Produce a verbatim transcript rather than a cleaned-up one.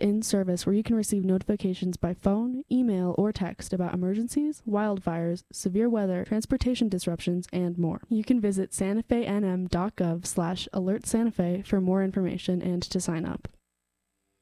in service where you can receive notifications by phone, email, or text about emergencies, wildfires, severe weather, transportation disruptions, and more. You can visit santa fe n m dot gov slash alert santa fe for more information and to sign up.